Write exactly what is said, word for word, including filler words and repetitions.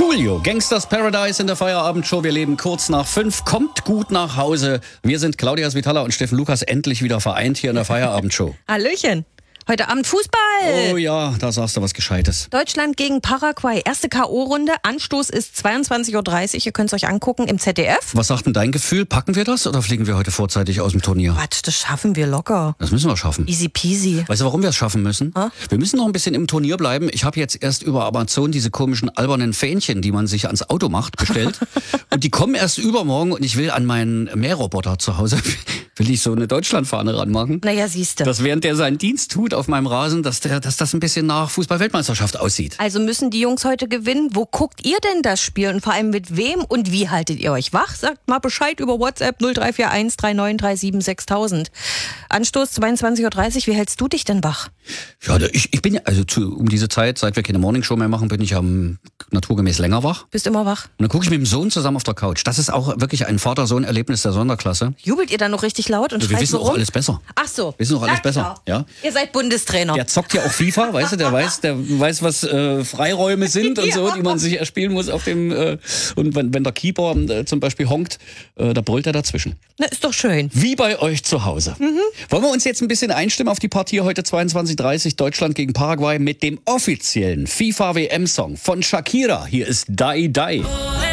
Coolio, Gangsters Paradise in der Feierabendshow. Wir leben kurz nach fünf. Kommt gut nach Hause. Wir sind Claudia Svitala und Steffen Lukas endlich wieder vereint hier in der Feierabendshow. Hallöchen. Heute Abend Fußball. Oh ja, da sagst du was Gescheites. Deutschland gegen Paraguay. Erste K O-Runde. Anstoß ist zweiundzwanzig Uhr dreißig. Ihr könnt es euch angucken im Z D F. Was sagt denn dein Gefühl? Packen wir das oder fliegen wir heute vorzeitig aus dem Turnier? Quatsch, das schaffen wir locker. Das müssen wir schaffen. Easy peasy. Weißt du, warum wir es schaffen müssen? Ha? Wir müssen noch ein bisschen im Turnier bleiben. Ich habe jetzt erst über Amazon diese komischen albernen Fähnchen, die man sich ans Auto macht, bestellt. Und die kommen erst übermorgen und ich will an meinen Mähroboter zu Hause, will ich so eine Deutschlandfahne ranmachen. Naja, siehste. Dass während der seinen Dienst tut auf meinem Rasen, dass, der, dass das ein bisschen nach Fußball-Weltmeisterschaft aussieht. Also müssen die Jungs heute gewinnen. Wo guckt ihr denn das Spiel und vor allem mit wem und wie haltet ihr euch wach? Sagt mal Bescheid über WhatsApp null drei vier eins drei neun drei sieben sechstausend. Anstoß zweiundzwanzig Uhr dreißig. Wie hältst du dich denn wach? Ja, ich, ich bin ja, also zu, um diese Zeit, seit wir keine Morningshow mehr machen, bin ich ja naturgemäß länger wach. Bist immer wach? Und dann gucke ich mit dem Sohn zusammen auf der Couch. Das ist auch wirklich ein Vater-Sohn-Erlebnis der Sonderklasse. Jubelt ihr dann noch richtig laut und Wir schreit wissen so auch rum? alles besser. Ach so. Wir wissen auch alles Na besser. klar. Ja? Ihr seid Bundestrainer. Der zockt ja auch FIFA, weißt du, der weiß, der weiß, was äh, Freiräume sind und so, die man sich erspielen muss auf dem, äh, und wenn, wenn der Keeper äh, zum Beispiel honkt, äh, da brüllt er dazwischen. Na, ist doch schön. Wie bei euch zu Hause. Mhm. Wollen wir uns jetzt ein bisschen einstimmen auf die Partie heute zweiundzwanzig Uhr dreißig Deutschland gegen Paraguay mit dem offiziellen FIFA-W M-Song von Shakira. Hier ist Die Die.